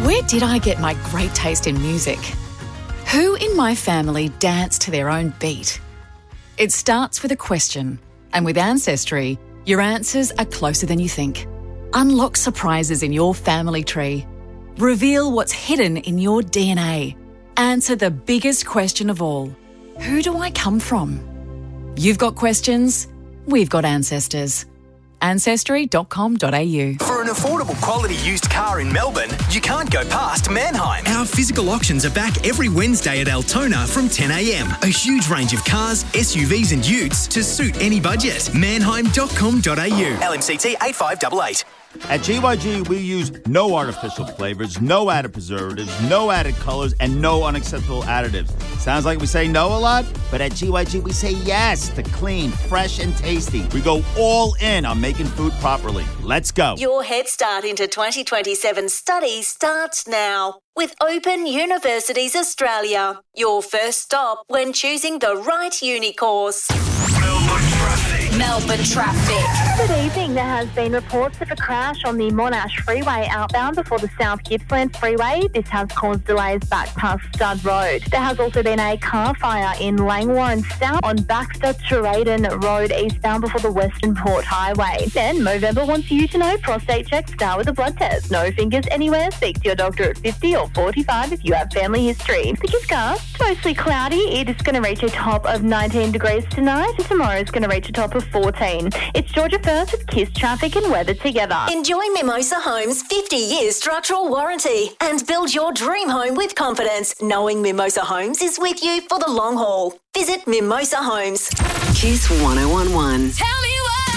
Where did I get my great taste in music? Who in my family danced to their own beat? It starts with a question, and with Ancestry, your answers are closer than you think. Unlock surprises in your family tree. Reveal what's hidden in your DNA. Answer the biggest question of all. Who do I come from? You've got questions, we've got ancestors. Ancestry.com.au. For an affordable quality used car in Melbourne, you can't go past Mannheim. Our physical auctions are back every Wednesday at Altona from 10 a.m. A huge range of cars, SUVs and utes to suit any budget. Mannheim.com.au. LMCT 8588. At GYG, we use no artificial flavors, no added preservatives, no added colors, and no unacceptable additives. Sounds like we say no a lot, but at GYG, we say yes to clean, fresh, and tasty. We go all in on making food properly. Let's go. Your head start into 2027 study starts now with Open Universities Australia. Your first stop when choosing the right uni course. Melbourne traffic. Good evening. There has been reports of a crash on the Monash Freeway outbound before the South Gippsland Freeway. This has caused delays back past Stud Road. There has also been a car fire in Langwarrin South on Baxter Turaden Road eastbound before the Western Port Highway. Then Movember wants you to know prostate checks start with a blood test. No fingers anywhere. Speak to your doctor at 50 or 45 if you have family history. The Kisscast, mostly cloudy. It is going to reach a top of 19 degrees tonight, and tomorrow is going to reach a top of 14. It's Georgia First with Kiss Traffic and Weather together. Enjoy Mimosa Homes' 50-year structural warranty and build your dream home with confidence, knowing Mimosa Homes is with you for the long haul. Visit Mimosa Homes. Kiss 1011. Tell me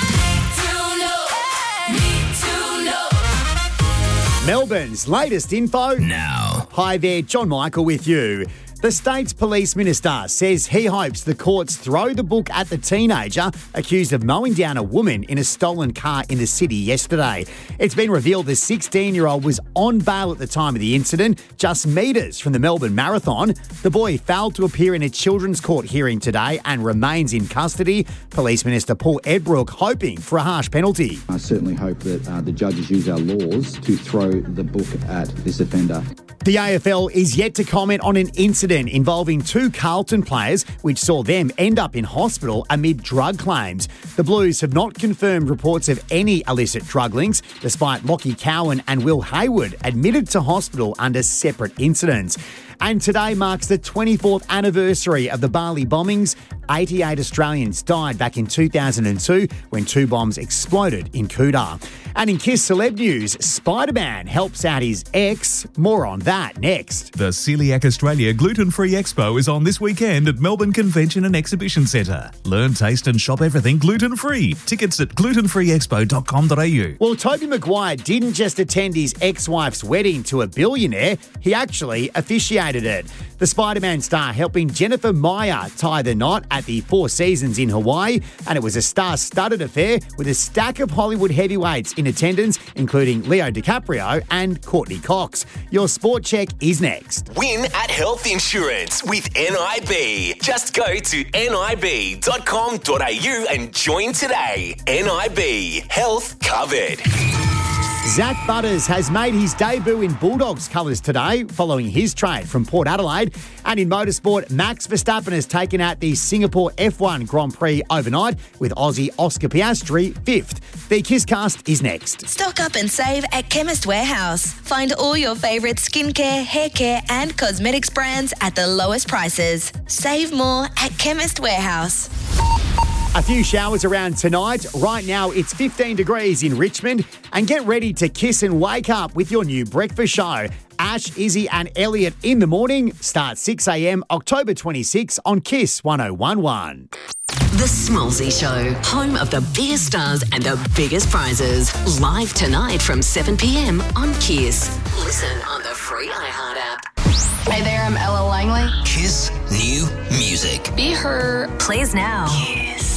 what to know. Melbourne's latest info now. Hi there, John Michael with you. The state's police minister says he hopes the courts throw the book at the teenager accused of mowing down a woman in a stolen car in the city yesterday. It's been revealed the 16-year-old was on bail at the time of the incident, just metres from the Melbourne Marathon. The boy failed to appear in a children's court hearing today and remains in custody. Police Minister Paul Edbrook hoping for a harsh penalty. I certainly hope that the judges use our laws to throw the book at this offender. The AFL is yet to comment on an incident involving two Carlton players which saw them end up in hospital amid drug claims. The Blues have not confirmed reports of any illicit drug links, despite Lockie Cowan and Will Hayward admitted to hospital under separate incidents. And today marks the 24th anniversary of the Bali bombings. 88 Australians died back in 2002 when two bombs exploded in Kuta. And in Kiss Celeb News, Spider-Man helps out his ex. More on that next. The Celiac Australia Gluten-Free Expo is on this weekend at Melbourne Convention and Exhibition Centre. Learn, taste and shop everything gluten-free. Tickets at glutenfreeexpo.com.au. Well, Toby Maguire didn't just attend his ex-wife's wedding to a billionaire, he actually officiated it. The Spider-Man star helping Jennifer Meyer tie the knot at the Four Seasons in Hawaii, and it was a star-studded affair with a stack of Hollywood heavyweights in attendance, including Leo DiCaprio and Courtney Cox. Your sport check is next. Win at Health Insurance with NIB. Just go to nib.com.au and join today. NIB. Health covered. Zach Butters has made his debut in Bulldogs colours today following his trade from Port Adelaide. And in motorsport, Max Verstappen has taken out the Singapore F1 Grand Prix overnight with Aussie Oscar Piastri 5th. The Kisscast is next. Stock up and save at Chemist Warehouse. Find all your favourite skincare, hair care and cosmetics brands at the lowest prices. Save more at Chemist Warehouse. A few showers around tonight. Right now, it's 15 degrees in Richmond. And get ready to kiss and wake up with your new breakfast show. Ash, Izzy and Elliot in the morning. Start 6 a.m. October 26 on Kiss 1011. The Smallsy Show, home of the biggest stars and the biggest prizes. Live tonight from 7 p.m. on Kiss. Listen on the free iHeart app. Hey there, I'm Ella Langley. Kiss New Music. Be Her. Plays now. Kiss.